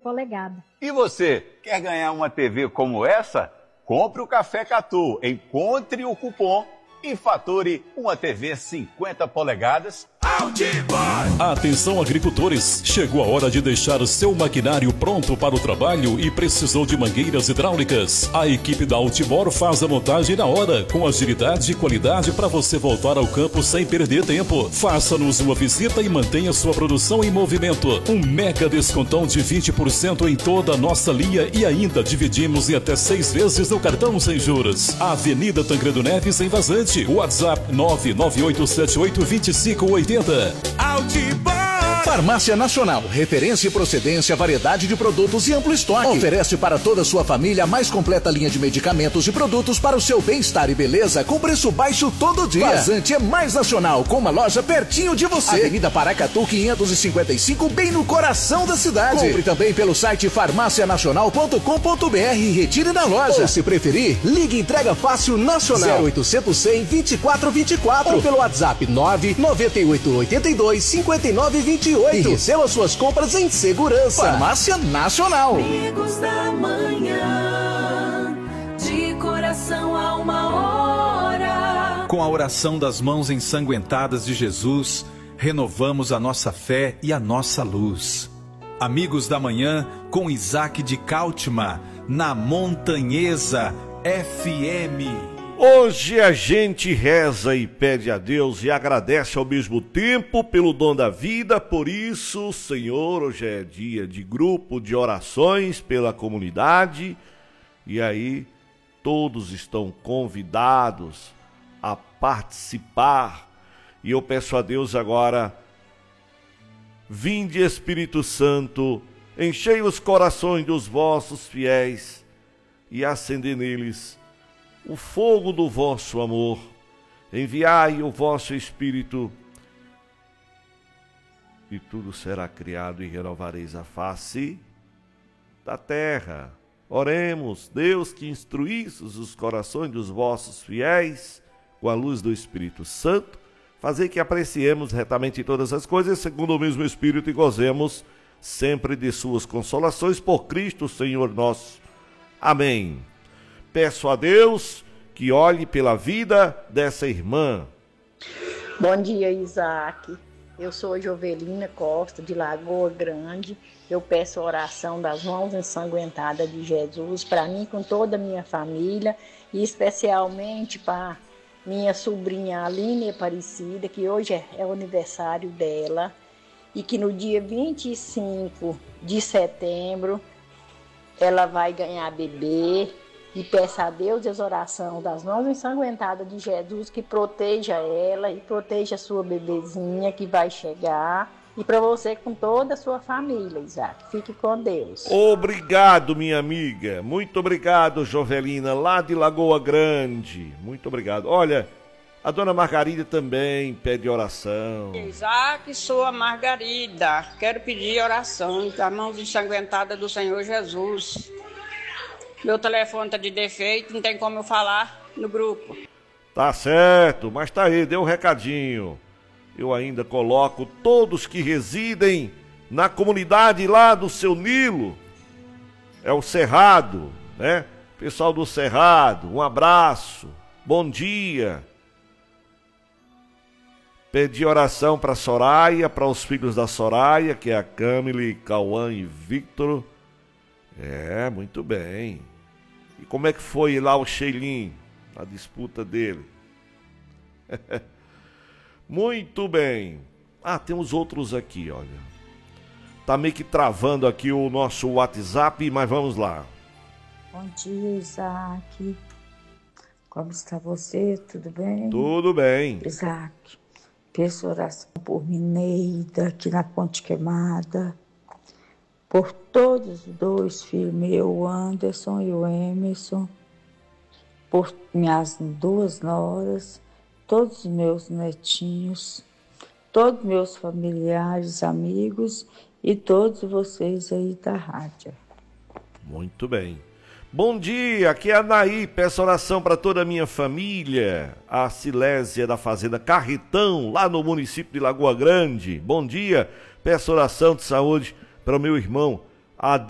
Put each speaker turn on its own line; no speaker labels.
polegadas.
E você, quer ganhar uma TV como essa? Compre o Café Catu, encontre o cupom e fature uma TV 50 polegadas.
Atenção, agricultores, chegou a hora de deixar o seu maquinário pronto para o trabalho e precisou de mangueiras hidráulicas. A equipe da Altibor faz a montagem na hora, com agilidade e qualidade para você voltar ao campo sem perder tempo. Faça-nos uma visita e mantenha sua produção em movimento. Um mega descontão de 20% em toda a nossa linha e ainda dividimos em até 6 vezes no cartão sem juros. Avenida Tancredo Neves, em Vazante. WhatsApp 998782580.
Farmácia Nacional, referência e procedência, variedade de produtos e amplo estoque. Oferece para toda a sua família a mais completa linha de medicamentos e produtos para o seu bem-estar e beleza com preço baixo todo dia. Vazante é mais nacional, com uma loja pertinho de você. Avenida Paracatu 555, bem no coração da cidade. Compre também pelo site farmacianacional.com.br e retire na loja. Ou se preferir, ligue entrega fácil nacional 0800 100 2424 ou pelo WhatsApp 99882 5928 e receba suas compras em segurança. Farmácia Nacional.
Amigos da Manhã, de coração a uma hora.
Com a oração das mãos ensanguentadas de Jesus, renovamos a nossa fé e a nossa luz. Amigos da Manhã, com Isaac de Cáltima, na Montanhesa FM.
Hoje a gente reza e pede a Deus e agradece ao mesmo tempo pelo dom da vida. Por isso, Senhor, hoje é dia de grupo de orações pela comunidade. E aí, todos estão convidados a participar. E eu peço a Deus agora, vinde Espírito Santo, enchei os corações dos vossos fiéis e acendei neles o fogo do vosso amor. Enviai o vosso Espírito e tudo será criado e renovareis a face da terra. Oremos, Deus, que instruísses os corações dos vossos fiéis com a luz do Espírito Santo, fazer que apreciemos retamente todas as coisas segundo o mesmo Espírito e gozemos sempre de suas consolações por Cristo Senhor nosso. Amém. Peço a Deus que olhe pela vida dessa irmã.
Bom dia, Isaac. Eu sou Jovelina Costa, de Lagoa Grande. Eu peço a oração das mãos ensanguentadas de Jesus para mim, com toda a minha família, e especialmente para minha sobrinha Aline Aparecida, que hoje é o aniversário dela, e que no dia 25 de setembro ela vai ganhar bebê. E peça a Deus as orações das mãos ensanguentadas de Jesus que proteja ela e proteja a sua bebezinha que vai chegar. E para você com toda a sua família, Isaac. Fique com Deus.
Obrigado, minha amiga. Muito obrigado, Jovelina, lá de Lagoa Grande. Muito obrigado. Olha, a dona Margarida também pede oração.
Isaac, sou a Margarida. Quero pedir oração das mãos ensanguentadas do Senhor Jesus. Meu telefone tá de defeito, não tem como eu falar no grupo.
Tá certo, mas tá aí, deu um recadinho. Eu ainda coloco todos que residem na comunidade lá do Seu Nilo. É o Cerrado, né? Pessoal do Cerrado, um abraço, bom dia. Pedi oração para Soraya, para os filhos da Soraya, que é a Camille, Cauã e Victor. É, muito bem. E como é que foi lá o Sheilinho, a disputa dele? Muito bem. Ah, tem os outros aqui, olha. Tá meio que travando aqui o nosso WhatsApp, mas vamos lá.
Bom dia, Isaac. Como está você? Tudo bem?
Tudo bem.
Isaac, peço oração por Mineida, aqui na Ponte Queimada. Por todos os 2 filhos meus, o Anderson e o Emerson, por minhas 2 noras, todos os meus netinhos, todos meus familiares, amigos e todos vocês aí da rádio.
Muito bem. Bom dia, aqui é a Naí, peço oração para toda a minha família, a Silésia da Fazenda Carretão, lá no município de Lagoa Grande. Bom dia, peço oração de saúde para o meu irmão